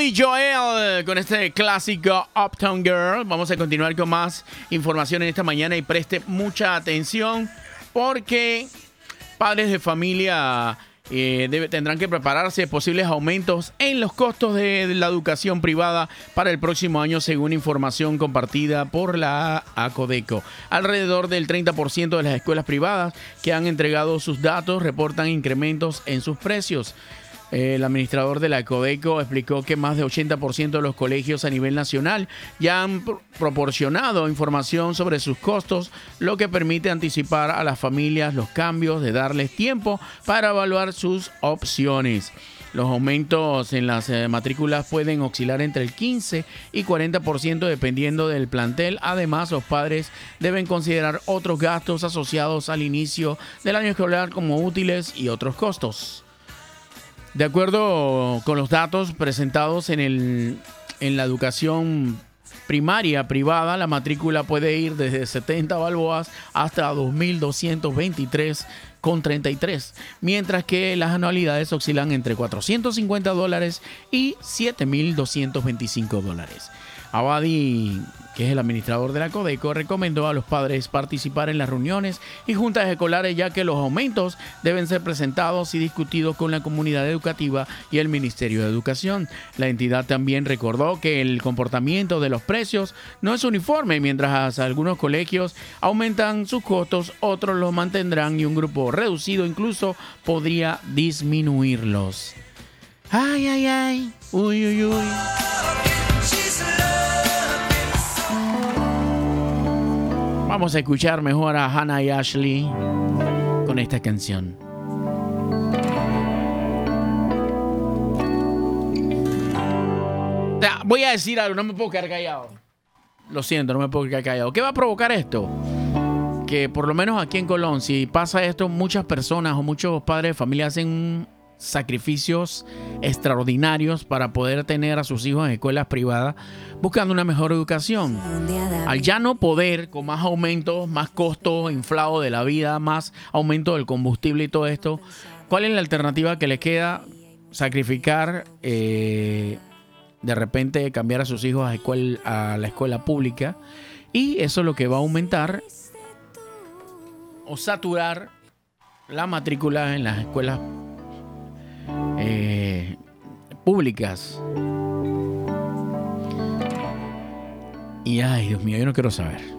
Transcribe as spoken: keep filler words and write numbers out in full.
Billy Joel con este clásico Uptown Girl. Vamos a continuar con más información en esta mañana y preste mucha atención porque padres de familia eh, debe, tendrán que prepararse posibles aumentos en los costos de, de la educación privada para el próximo año, según información compartida por la ACODECO. Alrededor del treinta por ciento de las escuelas privadas que han entregado sus datos reportan incrementos en sus precios. El administrador de la ACODECO explicó que más del ochenta por ciento de los colegios a nivel nacional ya han pr- proporcionado información sobre sus costos, lo que permite anticipar a las familias los cambios, de darles tiempo para evaluar sus opciones. Los aumentos en las eh, matrículas pueden oscilar entre el quince y cuarenta por ciento dependiendo del plantel. Además, los padres deben considerar otros gastos asociados al inicio del año escolar como útiles y otros costos. De acuerdo con los datos presentados en, el, en la educación primaria privada, la matrícula puede ir desde setenta balboas hasta dos mil doscientos veintitrés con treinta y tres, mientras que las anualidades oscilan entre cuatrocientos cincuenta dólares y siete mil doscientos veinticinco dólares. Abadi, que es el administrador de la ACODECO, recomendó a los padres participar en las reuniones y juntas escolares, ya que los aumentos deben ser presentados y discutidos con la comunidad educativa y el Ministerio de Educación. La entidad también recordó que el comportamiento de los precios no es uniforme. Mientras algunos colegios aumentan sus costos, otros los mantendrán y un grupo reducido incluso podría disminuirlos. Ay, ay, ay. Uy, uy, uy. Vamos a escuchar mejor a Hannah y Ashley con esta canción. O sea, voy a decir algo, no me puedo quedar callado. Lo siento, no me puedo quedar callado. ¿Qué va a provocar esto? Que por lo menos aquí en Colón, si pasa esto, muchas personas o muchos padres de familia hacen sacrificios extraordinarios para poder tener a sus hijos en escuelas privadas buscando una mejor educación. Al ya no poder, con más aumentos, más costos inflados de la vida, más aumento del combustible y todo esto, ¿cuál es la alternativa que les queda? Sacrificar, eh, de repente cambiar a sus hijos a, escuela, a la escuela pública, y eso es lo que va a aumentar o saturar la matrícula en las escuelas Eh, públicas. Y ay, Dios mío, yo no quiero saber.